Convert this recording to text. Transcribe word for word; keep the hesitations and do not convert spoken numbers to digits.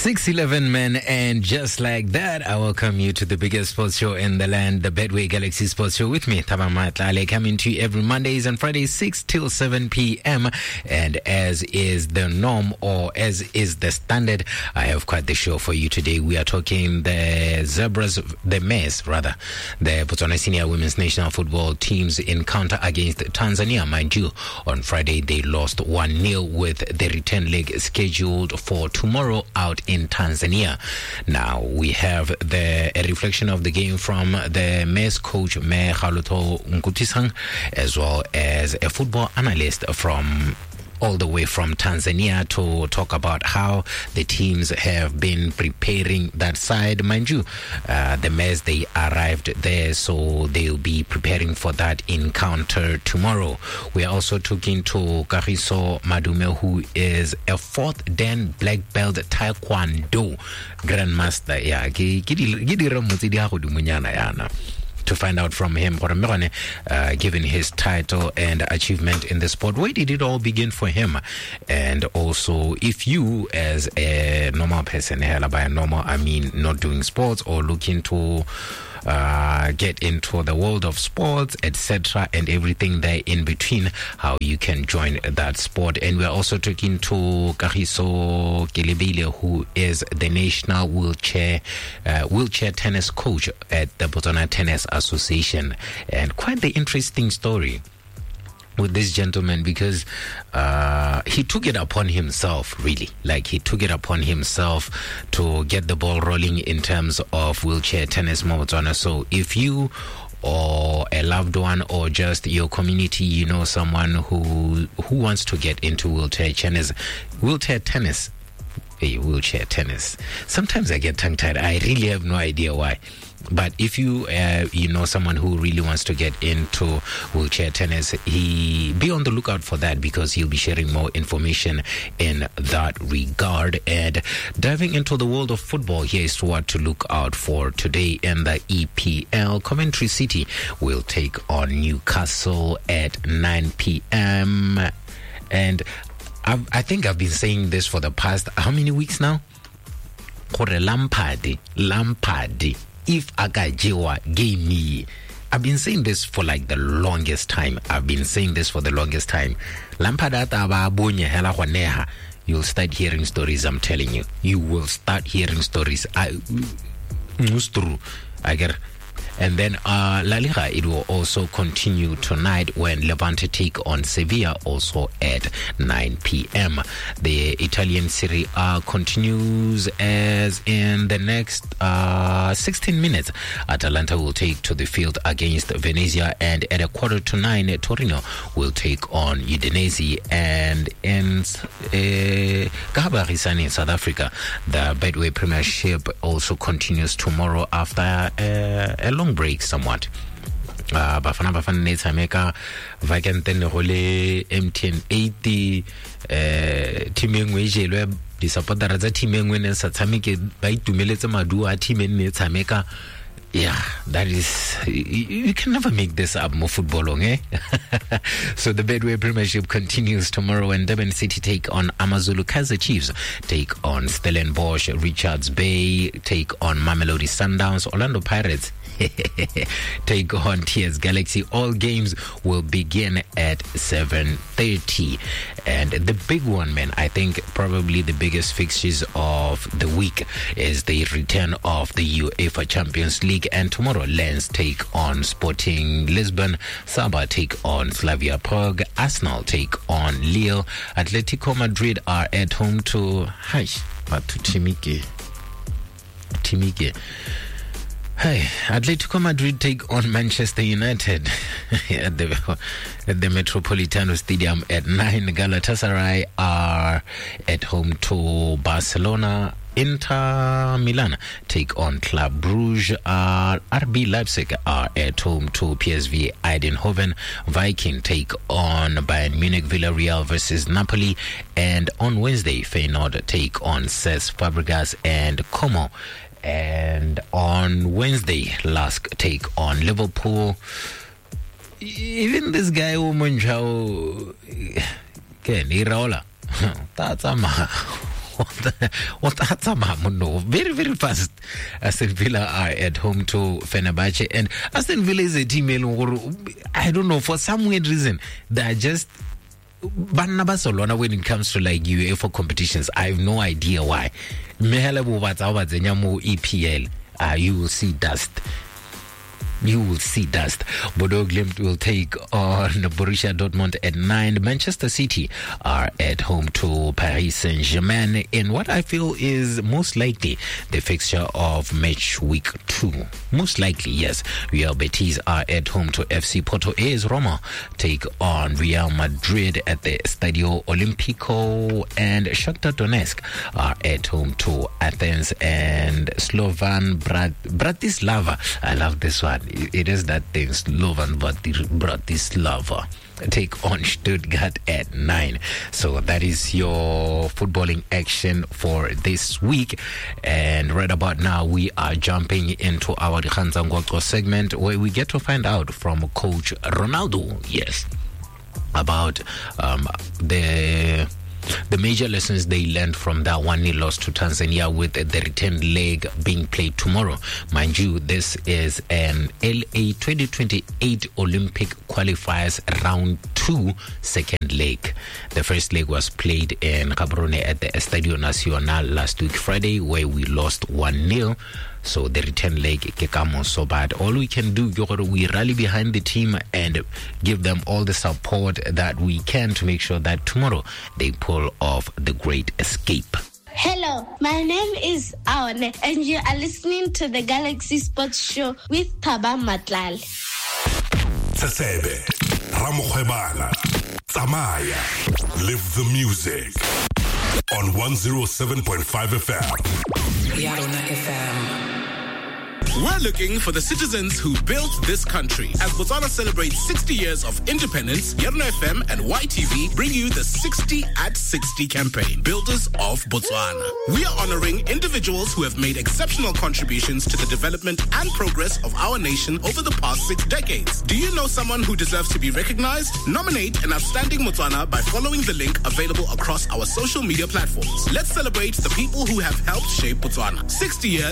six eleven men, and just like that, I welcome you to the biggest sports show in the land, the Betway Galaxy Sports Show with me, Thaba Matlale, coming to you every Mondays and Fridays, six till seven p.m. And as is the norm, or as is the standard, I have quite the show for you today. We are talking the Zebras, the Maize, rather, the Botswana Senior Women's National Football team's encounter against Tanzania. Mind you, on Friday, they lost one nil with the return leg scheduled for tomorrow out in Tanzania. Now we have the a reflection of the game from the Maize coach Me Kgaluto Nkutisang, as well as a football analyst from all the way from Tanzania to talk about how the teams have been preparing that side. Mind you, uh, the Maize, they arrived there, so they'll be preparing for that encounter tomorrow. We are also talking to Kagiso Madume, who is a fourth Dan black belt taekwondo grandmaster. Yeah, to find out from him, uh, given his title and achievement in the sport, where did it all begin for him? And also, if you, as a normal person, by normal, I mean not doing sports or looking to uh, get into the world of sports, et cetera, and everything there in between, how you can join that sport. And we're also talking to Kagiso Kelebile, who is the national wheelchair uh, wheelchair tennis coach at the Botswana Tennis Association. And quite the interesting story with this gentleman, because uh, he took it upon himself, really. Like, he took it upon himself to get the ball rolling in terms of wheelchair tennis, Botswana. So if you or a loved one or just your community, you know someone who who wants to get into wheelchair tennis, wheelchair tennis, hey, wheelchair tennis. Sometimes I get tongue-tied. I really have no idea why. But if you uh, you know someone who really wants to get into wheelchair tennis, he be on the lookout for that, because he'll be sharing more information in that regard. And diving into the world of football, here is what to look out for today in the E P L. Coventry City will take on Newcastle at nine p.m. And I've, I think I've been saying this for the past, how many weeks now? Kore Lampard, Lampard. If Agajewa gave me, I've been saying this for like the longest time. I've been saying this for the longest time. You'll start hearing stories, I'm telling you. You will start hearing stories. I, it's true. I get. And then uh, La Liga, it will also continue tonight when Levante take on Sevilla, also at nine p.m. The Italian Serie A continues as in the next uh, sixteen minutes. Atalanta will take to the field against Venezia, and at a quarter to nine, Torino will take on Udinese. And in uh, Kahabarisani in South Africa, the Betway Premiership also continues tomorrow after uh, a long break somewhat. Uh, Bafana Bafana Nets America Vacant Hole M T N eighty team engwe jelwe di supportera tsa team engwe ne sa tshameke ba itumeletse madu a team ene tshameka. Yeah, that is, you, you can never make this up, more football, eh? So the Betway Premiership continues tomorrow, and Durban City take on Amazulu. Kaizer Chiefs take on Stellenbosch. Richards Bay take on Mamelodi Sundowns. Orlando Pirates take on T S Galaxy. All games will begin at seven thirty. And the big one, man, I think probably the biggest fixtures of the week is the return of the UEFA Champions League. And tomorrow, Lens take on Sporting Lisbon. Saba take on Slavia Prague. Arsenal take on Lille. Atletico Madrid are at home to Hai, to Timike. Timike. Hey, Atletico Madrid take on Manchester United at the at the Metropolitano Stadium at nine. Galatasaray are at home to Barcelona. Inter Milan take on Club Brugge. Uh, R B Leipzig are at home to P S V Eindhoven. Viking take on Bayern Munich. Villarreal versus Napoli. And on Wednesday, Feyenoord take on Cesc Fabregas and Como. And on Wednesday, Lask take on Liverpool. Even this guy, Umunjao, Ken Iraola, that's a no, very, very fast. Aston Villa are at home to Fenerbahce, and Aston Villa is a team, I don't know, for some weird reason, they're just Barcelona when it comes to like UEFA competitions. I have no idea why. E P L, uh, you will see dust. You will see dust. Bodo Glimt will take on Borussia Dortmund at nine. Manchester City are at home to Paris Saint-Germain in what I feel is most likely the fixture of match week two. Most likely, yes. Real Betis are at home to F C Porto. A S Roma take on Real Madrid at the Stadio Olimpico, and Shakhtar Donetsk are at home to Athens and Slovan Brat- Bratislava. I love this one. It is that thing, Slovan Bratislava take on Stuttgart at nine. So that is your footballing action for this week. And right about now, we are jumping into our Dikhanza Ngwaxo segment, where we get to find out from Coach Ronaldo, yes, about um, the... the major lessons they learned from that one nil loss to Tanzania, with the return leg being played tomorrow. Mind you, this is an L A twenty twenty-eight Olympic qualifiers round two second leg. The first leg was played in Gaborone at the Estadio Nacional last week Friday, where we lost one nil. So the return leg kekamo so bad. All we can do, we rally behind the team and give them all the support that we can to make sure that tomorrow they pull off the great escape. Hello, my name is Aone, and you are listening to the Galaxy Sports Show with Taba Matlal. Tsesebe, Ramokhwebana, Tsamaya, live the music on one oh seven point five F M. Yarona F M. We're looking for the citizens who built this country. As Botswana celebrates sixty years of independence, Yarona F M and Y T V bring you the sixty at sixty campaign, Builders of Botswana. We are honoring individuals who have made exceptional contributions to the development and progress of our nation over the past six decades. Do you know someone who deserves to be recognized? Nominate an outstanding Botswana by following the link available across our social media platforms. Let's celebrate the people who have helped shape Botswana. sixty years